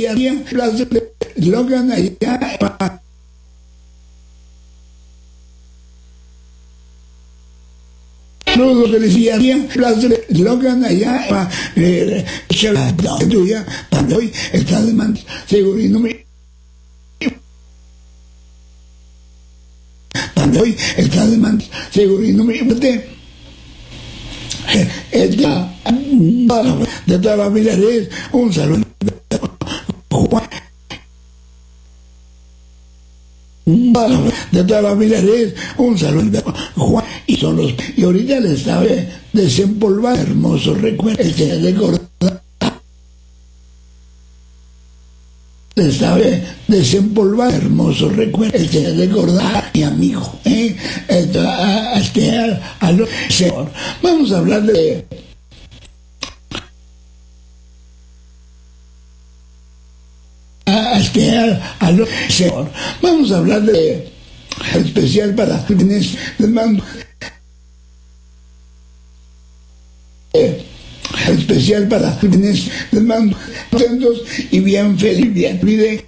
decía, Logan allá. Lo que decía, Logan allá, tuya, para hoy está de man, seguríndome. Para hoy está de man, seguríndome. De toda la familia Reyes, un saludo. De toda la familia Reyes, un saludo. Juan, y ahorita le estaba desempolvando hermoso recuerdo. Le estaba desempolvando hermoso recuerdo. Recordar mi amigo, Señor. Vamos a hablar de Señor. Vamos a hablar de especial para quienes les mando especial para quienes les mando contentos y bien feliz, bien olvide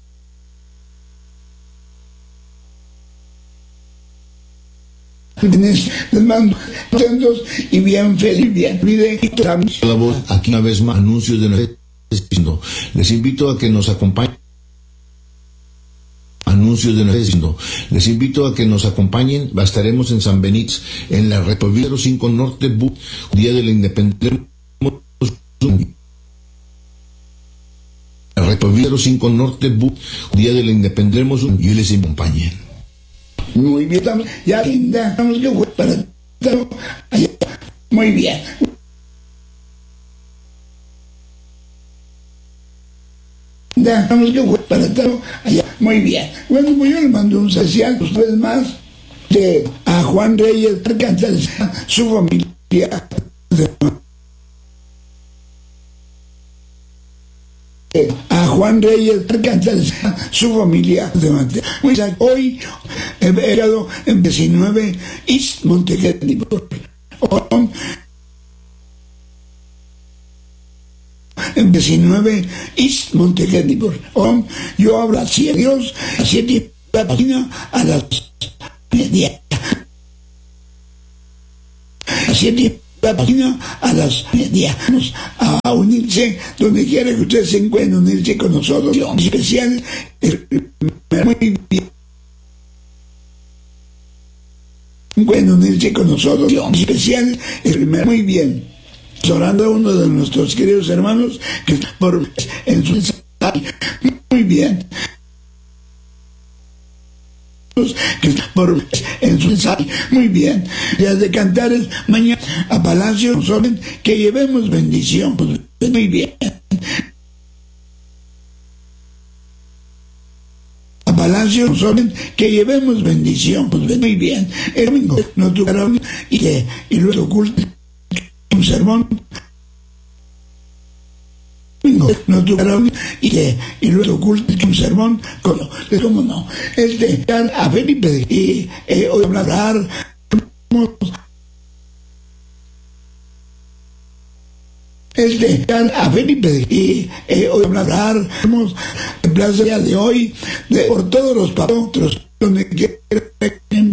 quienes les mando contentos y bien feliz, bien olvide la voz aquí una vez más anuncios de nuestro. Les invito a que nos acompañen. Anuncios de nuestro. Les invito a que nos acompañen. Estaremos en San Benito, en la República 5 Norte, Día de la Independencia. La República 5 Norte, Día de la Independencia. Y les acompañen. Muy bien, ya estamos que fue para allá. Muy bien. Dejamos que fue para estar allá. Muy bien. Bueno, pues yo le mando un especial ustedes más a Juan Reyes, su familia. A Juan Reyes, su familia de Mateo. Hoy he llegado en 19 East Montequedli. En 19 East Montequedli. Yo hablo así a Dios, a 7 a las 10. A 7 a las 10. A unirse donde quiera que usted se encuentre, unirse con nosotros. Especial, muy bien. Bueno, unirse con nosotros. Especial, muy bien. Orando a uno de nuestros queridos hermanos que por en su muy bien que por en su muy bien días de Cantares mañana a Palacio Solen que llevemos bendición muy bien a Palacio Solen que llevemos bendición muy bien el domingo no tocaron y luego oculto un sermón no tocaron y luego oculto un sermón como no a Felipe y hoy hablar a Felipe y hoy hablar en plaza de hoy por todos los patronos donde quieren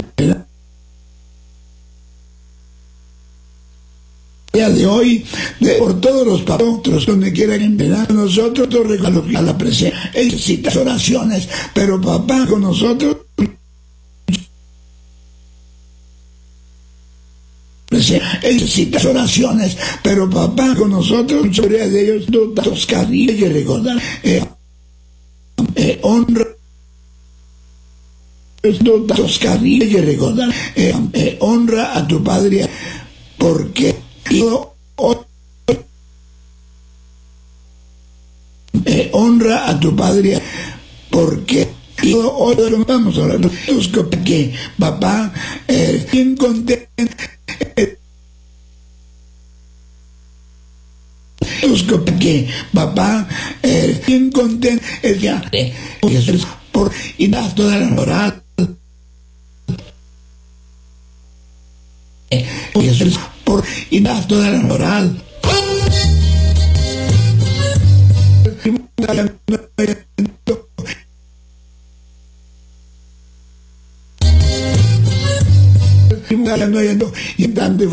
de hoy por todos los patronos donde quieran enviar nosotros a la presencia necesitas oraciones pero papá con nosotros necesitas oraciones pero papá con nosotros muchos de ellos no datos hay que recordar honra no datos hay que recordar honra a tu padre porque honra a tu padre porque hoy vamos a hablar que papá bien contento que papá bien contento es ya por y da toda la moral y da toda la moral y en tanto